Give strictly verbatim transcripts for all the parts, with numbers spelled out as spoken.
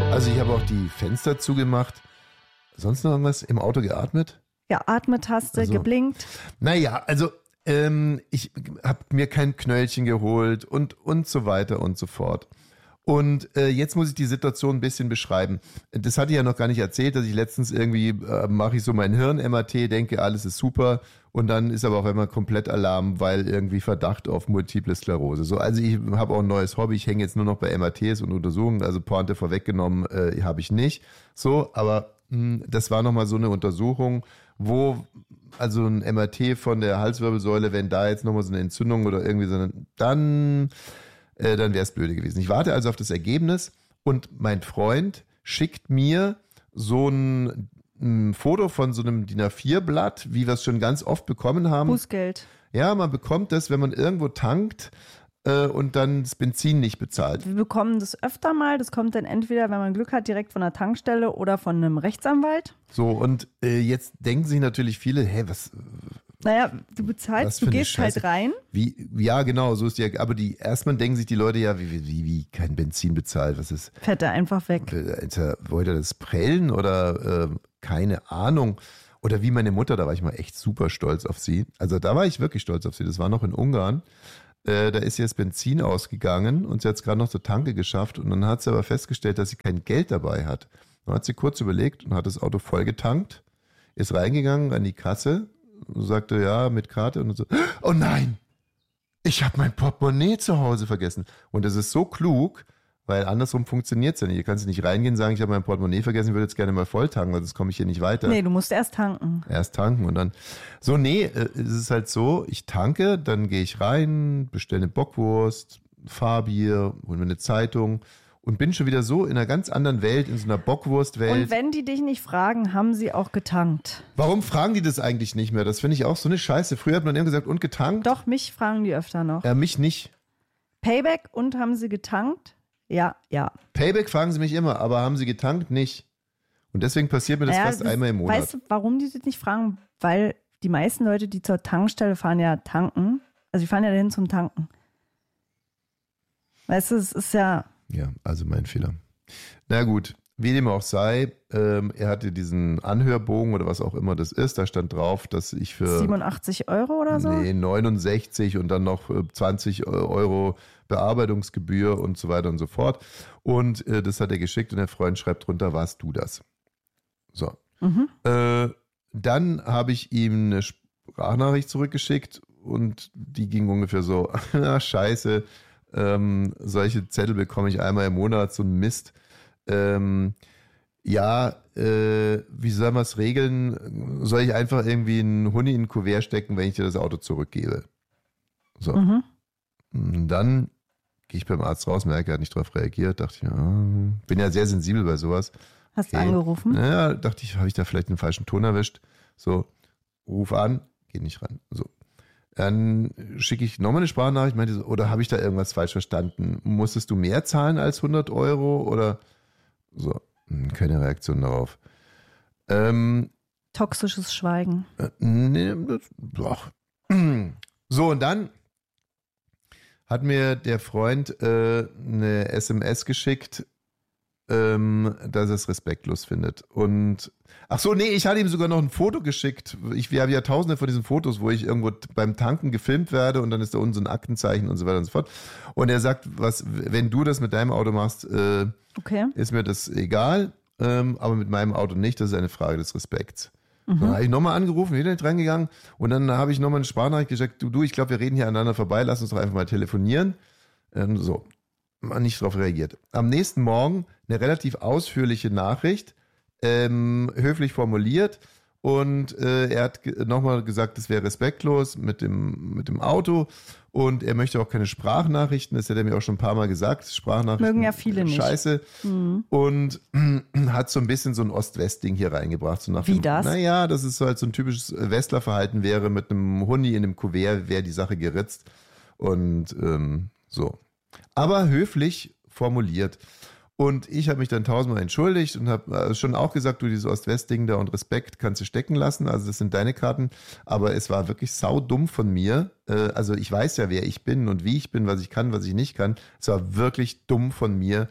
Also ich habe auch die Fenster zugemacht. Sonst noch irgendwas? Im Auto geatmet? Geatmet hast du, Also, geblinkt. Naja, also ähm, ich habe mir kein Knöllchen geholt und, und so weiter und so fort. Und äh, jetzt muss ich die Situation ein bisschen beschreiben. Das hatte ich ja noch gar nicht erzählt, dass ich letztens irgendwie, äh, mache ich so mein Hirn-M R T, denke, alles ist super. Und dann ist aber auf einmal komplett Alarm, weil irgendwie Verdacht auf Multiple Sklerose. So, also ich habe auch ein neues Hobby, ich hänge jetzt nur noch bei M R Ts und Untersuchungen, also Pointe vorweggenommen äh, habe ich nicht. So, aber mh, das war nochmal so eine Untersuchung, wo also ein M R T von der Halswirbelsäule, wenn da jetzt nochmal so eine Entzündung oder irgendwie so eine, dann... dann wäre es blöde gewesen. Ich warte also auf das Ergebnis und mein Freund schickt mir so ein, ein Foto von so einem D I N A vier Blatt, wie wir es schon ganz oft bekommen haben. Bußgeld. Ja, man bekommt das, wenn man irgendwo tankt äh, und dann das Benzin nicht bezahlt. Wir bekommen das öfter mal. Das kommt dann entweder, wenn man Glück hat, direkt von der Tankstelle oder von einem Rechtsanwalt. So, und äh, jetzt denken sich natürlich viele, hä, was... Naja, du bezahlst, du gehst halt rein. Wie, ja, genau, so ist die, aber die, erstmal denken sich die Leute ja, wie, wie, wie, kein Benzin bezahlt, was ist? Fährt er einfach weg. Wollte er das prellen oder äh, keine Ahnung. Oder wie meine Mutter, da war ich mal echt super stolz auf sie. Also da war ich wirklich stolz auf sie, das war noch in Ungarn. Äh, da ist ihr das Benzin ausgegangen und sie hat es gerade noch zur Tanke geschafft und dann hat sie aber festgestellt, dass sie kein Geld dabei hat. Dann hat sie kurz überlegt und hat das Auto voll getankt, ist reingegangen an die Kasse, sagte, ja, mit Karte und so, oh nein, ich habe mein Portemonnaie zu Hause vergessen. Und das ist so klug, weil andersrum funktioniert es ja nicht. Hier kannst du nicht reingehen und sagen, ich habe mein Portemonnaie vergessen, ich würde jetzt gerne mal voll tanken, weil sonst komme ich hier nicht weiter. Nee, du musst erst tanken. Erst tanken und dann, so, nee, es ist halt so, ich tanke, dann gehe ich rein, bestelle eine Bockwurst, Fahrbier, hole mir eine Zeitung und bin schon wieder so in einer ganz anderen Welt, in so einer Bockwurstwelt. Und wenn die dich nicht fragen, haben sie auch getankt. Warum fragen die das eigentlich nicht mehr? Das finde ich auch so eine Scheiße. Früher hat man immer gesagt, und getankt? Doch, mich fragen die öfter noch. Ja, mich nicht. Payback und haben sie getankt? Ja, ja. Payback fragen sie mich immer, aber haben sie getankt? Nicht. Und deswegen passiert mir das naja, fast das, einmal im Monat. Weißt du, warum die das nicht fragen? Weil die meisten Leute, die zur Tankstelle fahren, ja tanken. Also die fahren ja dahin zum Tanken. Weißt du, es ist ja... Ja, also mein Fehler. Na gut, wie dem auch sei, ähm, er hatte diesen Anhörbogen oder was auch immer das ist, da stand drauf, dass ich für... siebenundachtzig Euro oder so? Nee, neunundsechzig und dann noch zwanzig Euro Bearbeitungsgebühr und so weiter und so fort. Und äh, das hat er geschickt und der Freund schreibt drunter, warst du das? So. Mhm. Äh, dann habe ich ihm eine Sprachnachricht zurückgeschickt und die ging ungefähr so, na scheiße, ähm, solche Zettel bekomme ich einmal im Monat, so ein Mist. Ähm, ja, äh, wie soll man es regeln? Soll ich einfach irgendwie einen Huni in ein Kuvert stecken, wenn ich dir das Auto zurückgebe? So. Mhm. Und dann gehe ich beim Arzt raus, merke, er hat nicht darauf reagiert, dachte ich, ja, bin ja sehr sensibel bei sowas. Hast okay. du angerufen? Naja, dachte ich, habe ich da vielleicht einen falschen Ton erwischt? So, ruf an, geht nicht ran. So. Dann schicke ich nochmal eine Sprachnachricht, meinte so, oder habe ich da irgendwas falsch verstanden? Musstest du mehr zahlen als hundert Euro? Oder so, keine Reaktion darauf. Ähm, Toxisches Schweigen. Äh, nee, das, doch. So, und dann hat mir der Freund äh, eine S M S geschickt, ähm, dass er es respektlos findet. Und ach so, nee, ich hatte ihm sogar noch ein Foto geschickt. Ich, wir haben ja tausende von diesen Fotos, wo ich irgendwo beim Tanken gefilmt werde und dann ist da unten so ein Aktenzeichen und so weiter und so fort. Und er sagt, was, wenn du das mit deinem Auto machst, äh, okay. ist mir das egal, ähm, aber mit meinem Auto nicht, das ist eine Frage des Respekts. Mhm. Dann habe ich nochmal angerufen, wieder nicht reingegangen und dann habe ich nochmal eine Sprachnachricht gesagt, du, du, ich glaube, wir reden hier aneinander vorbei, lass uns doch einfach mal telefonieren. Ähm, so, nicht darauf reagiert. Am nächsten Morgen eine relativ ausführliche Nachricht, ähm, höflich formuliert und äh, er hat ge- nochmal gesagt, es wäre respektlos mit dem, mit dem Auto und er möchte auch keine Sprachnachrichten, das hat er mir auch schon ein paar Mal gesagt, Sprachnachrichten mögen ja viele nicht. Scheiße. Mhm. Und hat so ein bisschen so ein Ost-West-Ding hier reingebracht. So nach Wie dem, das? Naja, das ist so halt so ein typisches Westlerverhalten wäre, mit einem Huni in einem Kuvert wäre die Sache geritzt und ähm, so. Aber höflich formuliert. Und ich habe mich dann tausendmal entschuldigt und habe schon auch gesagt, du, dieses Ost-West-Ding da und Respekt kannst du stecken lassen, also das sind deine Karten, aber es war wirklich saudumm von mir, also ich weiß ja, wer ich bin und wie ich bin, was ich kann, was ich nicht kann, es war wirklich dumm von mir,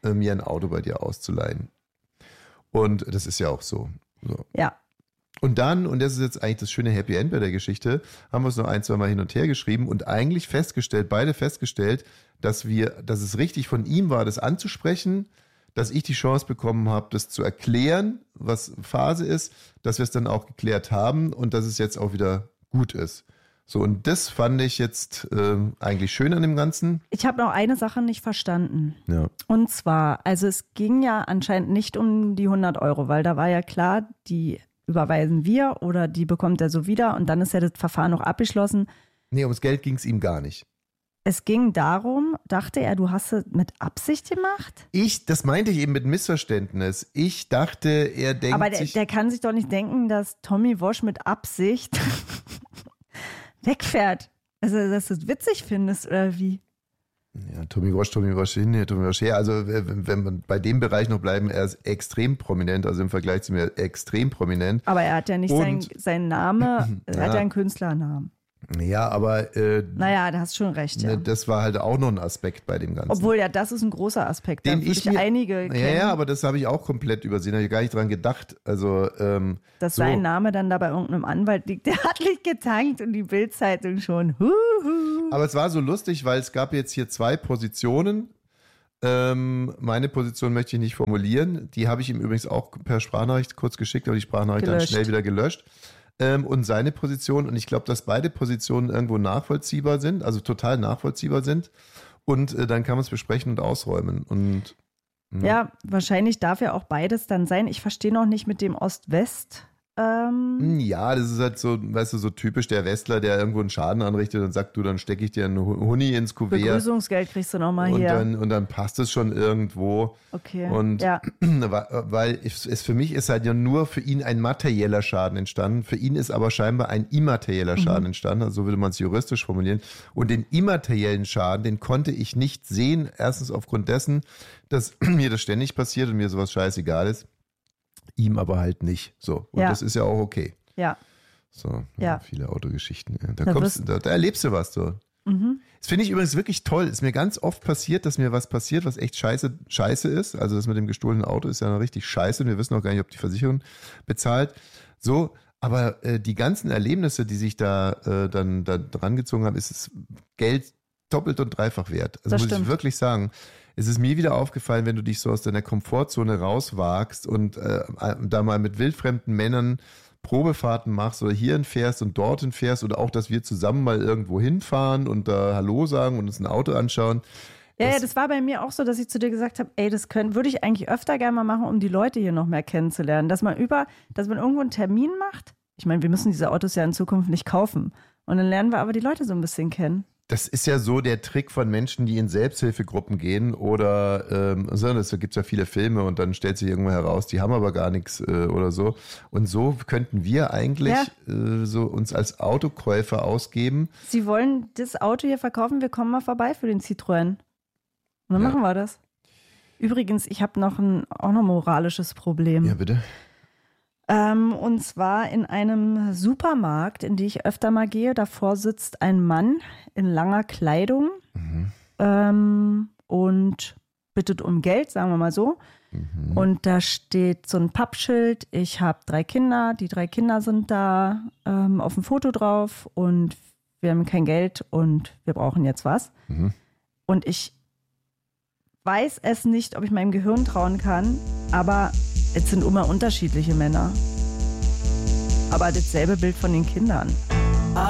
äh, mir ein Auto bei dir auszuleihen. Und das ist ja auch so. so. Ja. Und dann, und das ist jetzt eigentlich das schöne Happy End bei der Geschichte, haben wir es noch ein, zwei Mal hin und her geschrieben und eigentlich festgestellt, beide festgestellt, dass wir, dass es richtig von ihm war, das anzusprechen, dass ich die Chance bekommen habe, das zu erklären, was Phase ist, dass wir es dann auch geklärt haben und dass es jetzt auch wieder gut ist. So, und das fand ich jetzt äh, eigentlich schön an dem Ganzen. Ich habe noch eine Sache nicht verstanden. Ja. Und zwar, also es ging ja anscheinend nicht um die hundert Euro, weil da war ja klar, die überweisen wir oder die bekommt er so wieder und dann ist ja das Verfahren noch abgeschlossen. Nee, ums Geld ging es ihm gar nicht. Es ging darum, dachte er, du hast es mit Absicht gemacht? Ich, das meinte ich eben mit Missverständnis. Ich dachte, er denkt Aber der, sich... der kann sich doch nicht denken, dass Tommy Walsh mit Absicht wegfährt. Also, dass du es witzig findest, oder wie? Ja, Tommy Walsh, Tommy Walsh hin, Tommy Walsh her. Also wenn, wenn wir bei dem Bereich noch bleiben, er ist extrem prominent, also im Vergleich zu mir extrem prominent. Aber er hat ja nicht seinen sein Name, er ja. hat ja einen Künstlernamen. Ja, aber äh, naja, da hast du schon recht, ja. Ne, das war halt auch noch ein Aspekt bei dem Ganzen. Obwohl, ja, das ist ein großer Aspekt, da den würde ich, ich mir, einige kennen. Ja, ja, aber das habe ich auch komplett übersehen, da habe ich gar nicht dran gedacht. Also, ähm, Dass so. sein Name dann da bei irgendeinem Anwalt liegt, der hat nicht getankt und die Bild-Zeitung schon. Huhu. Aber es war so lustig, weil es gab jetzt hier zwei Positionen. Ähm, meine Position möchte ich nicht formulieren. Die habe ich ihm übrigens auch per Sprachnachricht kurz geschickt, aber die Sprachnachricht Gelöscht. dann schnell wieder gelöscht. Ähm, und seine Position, und ich glaube, dass beide Positionen irgendwo nachvollziehbar sind, also total nachvollziehbar sind. Und äh, dann kann man es besprechen und ausräumen. Und ja. ja, wahrscheinlich darf ja auch beides dann sein. Ich verstehe noch nicht mit dem Ost-West. Ähm Ja, das ist halt so, weißt du, so typisch der Westler, der irgendwo einen Schaden anrichtet und sagt, du, dann stecke ich dir einen Huni ins Kuvert. Begrüßungsgeld kriegst du nochmal und hier. Dann, und dann passt es schon irgendwo. Okay, und ja. Weil es, es für mich ist halt ja nur für ihn ein materieller Schaden entstanden. Für ihn ist aber scheinbar ein immaterieller Schaden mhm. entstanden. Also so würde man es juristisch formulieren. Und den immateriellen Schaden, den konnte ich nicht sehen. Erstens aufgrund dessen, dass mir das ständig passiert und mir sowas scheißegal ist. Ihm aber halt nicht. So. Und ja. das ist ja auch okay. Ja. So, ja, ja. viele Autogeschichten. Da, da, kommst, da, da erlebst du was so. Mhm. Das finde ich übrigens wirklich toll. Ist mir ganz oft passiert, dass mir was passiert, was echt scheiße, scheiße ist. Also das mit dem gestohlenen Auto ist ja noch richtig scheiße und wir wissen auch gar nicht, ob die Versicherung bezahlt. So, aber äh, die ganzen Erlebnisse, die sich da äh, dann da dran gezogen haben, ist das Geld doppelt und dreifach wert. Also das muss stimmt. ich wirklich sagen. Es ist mir wieder aufgefallen, wenn du dich so aus deiner Komfortzone rauswagst und äh, da mal mit wildfremden Männern Probefahrten machst oder hierhin fährst und dorthin fährst oder auch, dass wir zusammen mal irgendwo hinfahren und da Hallo sagen und uns ein Auto anschauen. Ja, das, ja, das war bei mir auch so, dass ich zu dir gesagt habe, ey, das können, würde ich eigentlich öfter gerne mal machen, um die Leute hier noch mehr kennenzulernen. Dass man über, dass man irgendwo einen Termin macht. Ich meine, wir müssen diese Autos ja in Zukunft nicht kaufen. Und dann lernen wir aber die Leute so ein bisschen kennen. Das ist ja so der Trick von Menschen, die in Selbsthilfegruppen gehen oder, ähm, also da gibt es ja viele Filme und dann stellt sich irgendwann heraus, die haben aber gar nichts äh, oder so. Und so könnten wir eigentlich ja. äh, so uns als Autokäufer ausgeben. Sie wollen das Auto hier verkaufen, wir kommen mal vorbei für den Citroën. Und dann ja. machen wir das. Übrigens, ich habe noch ein auch noch ein moralisches Problem. Ja, bitte. Ähm, und zwar in einem Supermarkt, in den ich öfter mal gehe. Davor sitzt ein Mann in langer Kleidung mhm. ähm, und bittet um Geld, sagen wir mal so. Mhm. Und da steht so ein Pappschild. Ich habe drei Kinder. Die drei Kinder sind da ähm, auf dem Foto drauf und wir haben kein Geld und wir brauchen jetzt was. Mhm. Und ich weiß es nicht, ob ich meinem Gehirn trauen kann, aber es sind immer unterschiedliche Männer. Aber dasselbe Bild von den Kindern.